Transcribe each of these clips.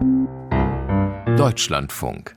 Deutschlandfunk.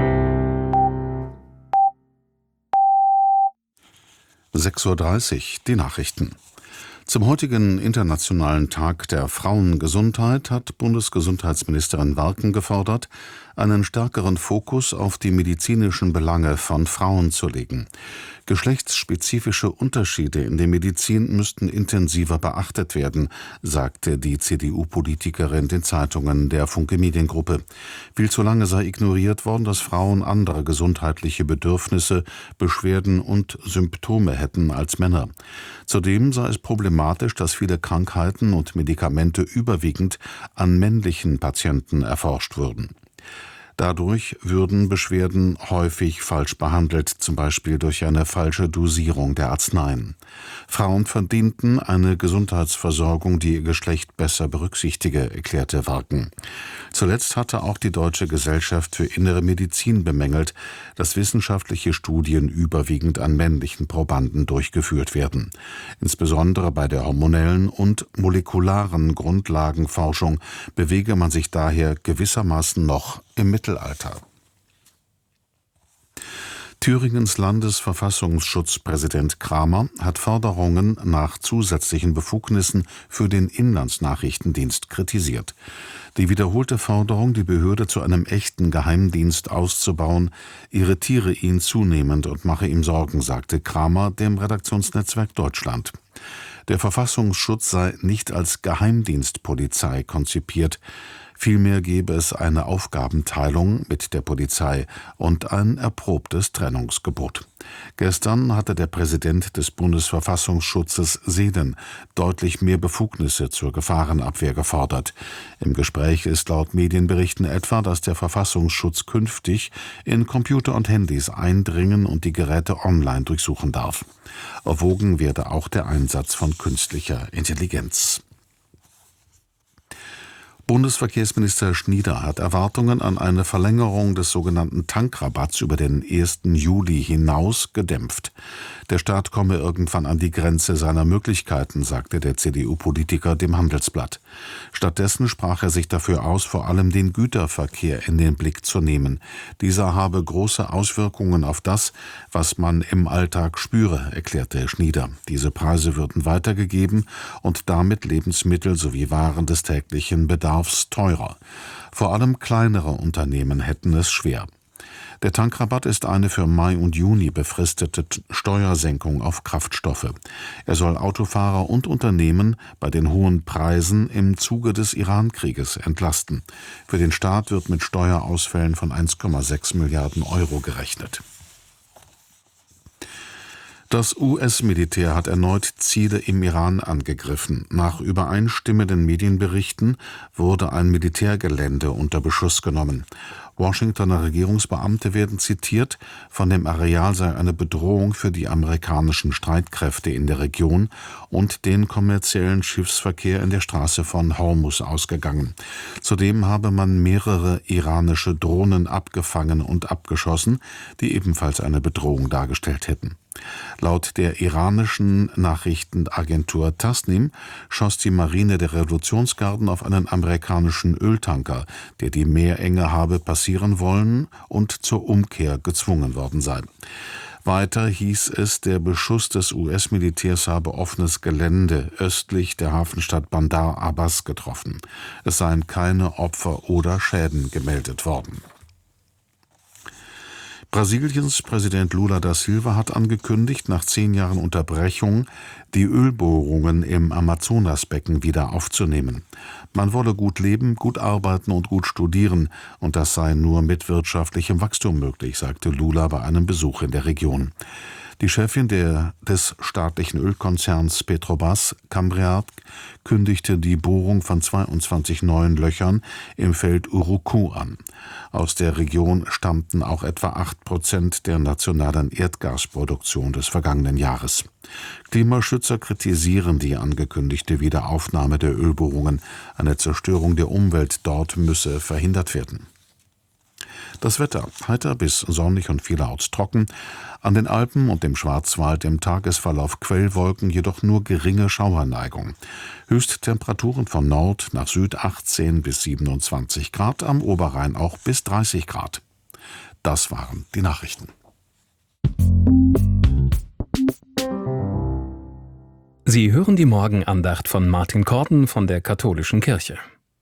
6:30 Uhr, die Nachrichten. Zum heutigen Internationalen Tag der Frauengesundheit hat Bundesgesundheitsministerin Warken gefordert, einen stärkeren Fokus auf die medizinischen Belange von Frauen zu legen. Geschlechtsspezifische Unterschiede in der Medizin müssten intensiver beachtet werden, sagte die CDU-Politikerin den Zeitungen der Funke Mediengruppe. Viel zu lange sei ignoriert worden, dass Frauen andere gesundheitliche Bedürfnisse, Beschwerden und Symptome hätten als Männer. Zudem sei es problematisch, dass viele Krankheiten und Medikamente überwiegend an männlichen Patienten erforscht würden. Dadurch würden Beschwerden häufig falsch behandelt, zum Beispiel durch eine falsche Dosierung der Arzneien. Frauen verdienten eine Gesundheitsversorgung, die ihr Geschlecht besser berücksichtige, erklärte Warken. Zuletzt hatte auch die Deutsche Gesellschaft für Innere Medizin bemängelt, dass wissenschaftliche Studien überwiegend an männlichen Probanden durchgeführt werden. Insbesondere bei der hormonellen und molekularen Grundlagenforschung bewege man sich daher gewissermaßen noch im Mittelalter. Thüringens Landesverfassungsschutzpräsident Kramer hat Forderungen nach zusätzlichen Befugnissen für den Inlandsnachrichtendienst kritisiert. Die wiederholte Forderung, die Behörde zu einem echten Geheimdienst auszubauen, irritiere ihn zunehmend und mache ihm Sorgen, sagte Kramer dem Redaktionsnetzwerk Deutschland. Der Verfassungsschutz sei nicht als Geheimdienstpolizei konzipiert. Vielmehr gebe es eine Aufgabenteilung mit der Polizei und ein erprobtes Trennungsgebot. Gestern hatte der Präsident des Bundesverfassungsschutzes Seelen deutlich mehr Befugnisse zur Gefahrenabwehr gefordert. Im Gespräch ist laut Medienberichten etwa, dass der Verfassungsschutz künftig in Computer und Handys eindringen und die Geräte online durchsuchen darf. Erwogen werde auch der Einsatz von künstlicher Intelligenz. Bundesverkehrsminister Schnieder hat Erwartungen an eine Verlängerung des sogenannten Tankrabatts über den 1. Juli hinaus gedämpft. Der Staat komme irgendwann an die Grenze seiner Möglichkeiten, sagte der CDU-Politiker dem Handelsblatt. Stattdessen sprach er sich dafür aus, vor allem den Güterverkehr in den Blick zu nehmen. Dieser habe große Auswirkungen auf das, was man im Alltag spüre, erklärte Schnieder. Diese Preise würden weitergegeben und damit Lebensmittel sowie Waren des täglichen Bedarfs teurer. Vor allem kleinere Unternehmen hätten es schwer. Der Tankrabatt ist eine für Mai und Juni befristete Steuersenkung auf Kraftstoffe. Er soll Autofahrer und Unternehmen bei den hohen Preisen im Zuge des Iran-Krieges entlasten. Für den Staat wird mit Steuerausfällen von 1,6 Milliarden Euro gerechnet. Das US-Militär hat erneut Ziele im Iran angegriffen. Nach übereinstimmenden Medienberichten wurde ein Militärgelände unter Beschuss genommen. Washingtoner Regierungsbeamte werden zitiert, von dem Areal sei eine Bedrohung für die amerikanischen Streitkräfte in der Region und den kommerziellen Schiffsverkehr in der Straße von Hormuz ausgegangen. Zudem habe man mehrere iranische Drohnen abgefangen und abgeschossen, die ebenfalls eine Bedrohung dargestellt hätten. Laut der iranischen Nachrichtenagentur Tasnim schoss die Marine der Revolutionsgarden auf einen amerikanischen Öltanker, der die Meerenge habe passieren wollen und zur Umkehr gezwungen worden sei. Weiter hieß es, der Beschuss des US-Militärs habe offenes Gelände östlich der Hafenstadt Bandar Abbas getroffen. Es seien keine Opfer oder Schäden gemeldet worden. Brasiliens Präsident Lula da Silva hat angekündigt, nach 10 Jahren Unterbrechung die Ölbohrungen im Amazonasbecken wieder aufzunehmen. Man wolle gut leben, gut arbeiten und gut studieren, und das sei nur mit wirtschaftlichem Wachstum möglich, sagte Lula bei einem Besuch in der Region. Die Chefin des staatlichen Ölkonzerns Petrobras, Cambreat, kündigte die Bohrung von 22 neuen Löchern im Feld Urucu an. Aus der Region stammten auch etwa 8% der nationalen Erdgasproduktion des vergangenen Jahres. Klimaschützer kritisieren die angekündigte Wiederaufnahme der Ölbohrungen. Eine Zerstörung der Umwelt dort müsse verhindert werden. Das Wetter: heiter bis sonnig und vielerorts trocken. An den Alpen und dem Schwarzwald im Tagesverlauf Quellwolken, jedoch nur geringe Schauerneigung. Höchsttemperaturen von Nord nach Süd 18 bis 27 Grad, am Oberrhein auch bis 30 Grad. Das waren die Nachrichten. Sie hören die Morgenandacht von Martin Korden von der Katholischen Kirche.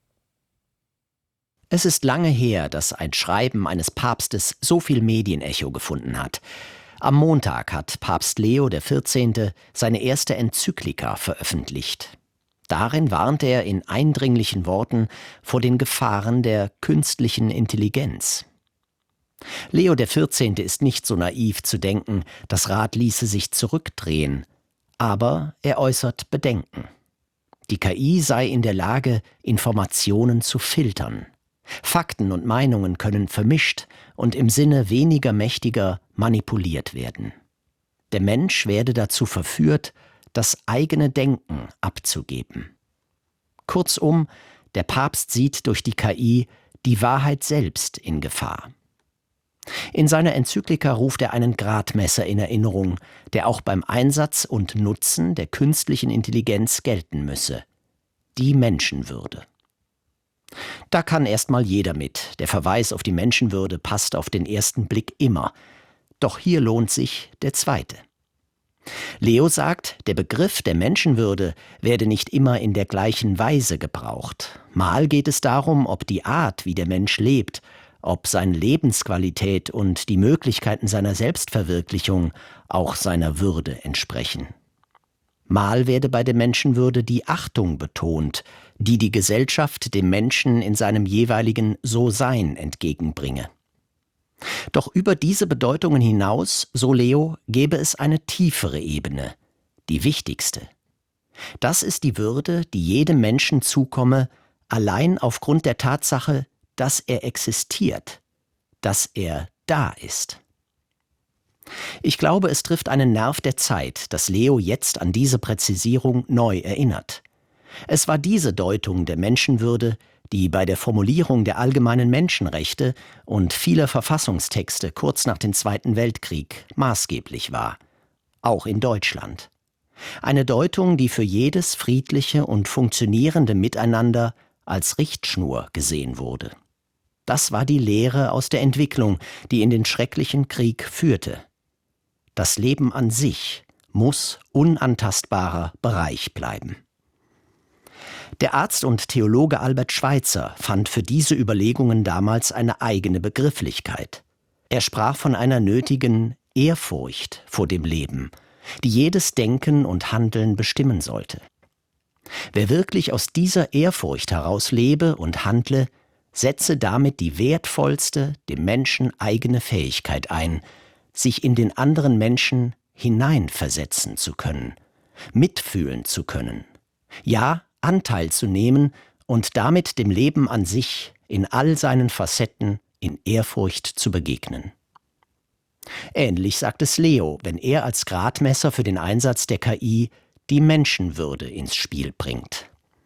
Es ist lange her, dass ein Schreiben eines Papstes so viel Medienecho gefunden hat. Am Montag hat Papst Leo XIV. Seine erste Enzyklika veröffentlicht. Darin warnt er in eindringlichen Worten vor den Gefahren der künstlichen Intelligenz. Leo XIV. Ist nicht so naiv zu denken, das Rad ließe sich zurückdrehen, aber er äußert Bedenken. Die KI sei in der Lage, Informationen zu filtern. Fakten und Meinungen können vermischt und im Sinne weniger Mächtiger manipuliert werden. Der Mensch werde dazu verführt, das eigene Denken abzugeben. Kurzum, der Papst sieht durch die KI die Wahrheit selbst in Gefahr. In seiner Enzyklika ruft er einen Gradmesser in Erinnerung, der auch beim Einsatz und Nutzen der künstlichen Intelligenz gelten müsse: die Menschenwürde. Da kann erstmal jeder mit. Der Verweis auf die Menschenwürde passt auf den ersten Blick immer. Doch hier lohnt sich der zweite. Leo sagt, der Begriff der Menschenwürde werde nicht immer in der gleichen Weise gebraucht. Mal geht es darum, ob die Art, wie der Mensch lebt, ob seine Lebensqualität und die Möglichkeiten seiner Selbstverwirklichung auch seiner Würde entsprechen. Mal werde bei der Menschenwürde die Achtung betont, die die Gesellschaft dem Menschen in seinem jeweiligen So-Sein entgegenbringe. Doch über diese Bedeutungen hinaus, so Leo, gäbe es eine tiefere Ebene, die wichtigste. Das ist die Würde, die jedem Menschen zukomme, allein aufgrund der Tatsache, dass er existiert, dass er da ist. Ich glaube, es trifft einen Nerv der Zeit, dass Leo jetzt an diese Präzisierung neu erinnert. Es war diese Deutung der Menschenwürde, die bei der Formulierung der allgemeinen Menschenrechte und vieler Verfassungstexte kurz nach dem Zweiten Weltkrieg maßgeblich war, auch in Deutschland. Eine Deutung, die für jedes friedliche und funktionierende Miteinander als Richtschnur gesehen wurde. Das war die Lehre aus der Entwicklung, die in den schrecklichen Krieg führte. Das Leben an sich muss unantastbarer Bereich bleiben. Der Arzt und Theologe Albert Schweitzer fand für diese Überlegungen damals eine eigene Begrifflichkeit. Er sprach von einer nötigen Ehrfurcht vor dem Leben, die jedes Denken und Handeln bestimmen sollte. Wer wirklich aus dieser Ehrfurcht heraus lebe und handle, setze damit die wertvollste, dem Menschen eigene Fähigkeit ein, sich in den anderen Menschen hineinversetzen zu können, mitfühlen zu können, ja, Anteil zu nehmen und damit dem Leben an sich in all seinen Facetten in Ehrfurcht zu begegnen. Ähnlich sagt es Leo, wenn er als Gradmesser für den Einsatz der KI die Menschenwürde ins Spiel bringt.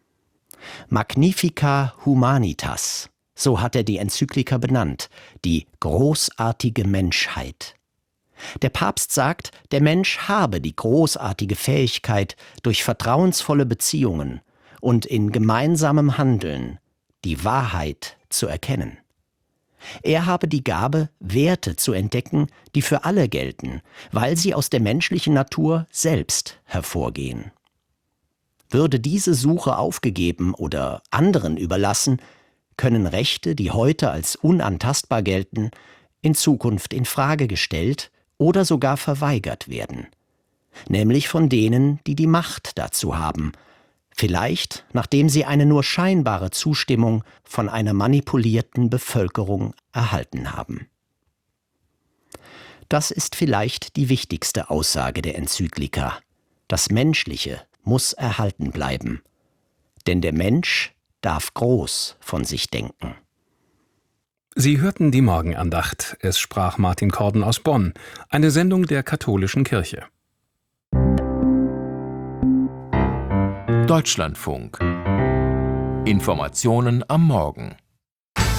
Magnifica Humanitas, so hat er die Enzyklika benannt, die großartige Menschheit. Der Papst sagt, der Mensch habe die großartige Fähigkeit, durch vertrauensvolle Beziehungen und in gemeinsamem Handeln die Wahrheit zu erkennen. Er habe die Gabe, Werte zu entdecken, die für alle gelten, weil sie aus der menschlichen Natur selbst hervorgehen. Würde diese Suche aufgegeben oder anderen überlassen, können Rechte, die heute als unantastbar gelten, in Zukunft in Frage gestellt oder sogar verweigert werden, nämlich von denen, die die Macht dazu haben, vielleicht nachdem sie eine nur scheinbare Zustimmung von einer manipulierten Bevölkerung erhalten haben. Das ist vielleicht die wichtigste Aussage der Enzyklika. Das Menschliche muss erhalten bleiben, denn der Mensch darf groß von sich denken. Sie hörten die Morgenandacht. Es sprach Martin Korden aus Bonn, eine Sendung der Katholischen Kirche. Deutschlandfunk. Informationen am Morgen.